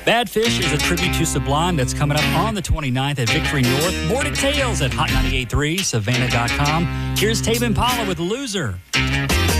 Bad Fish is a tribute to Sublime that's coming up on the 29th at Victory North. More details at hot983savannah.com. Here's Tame Impala with Loser.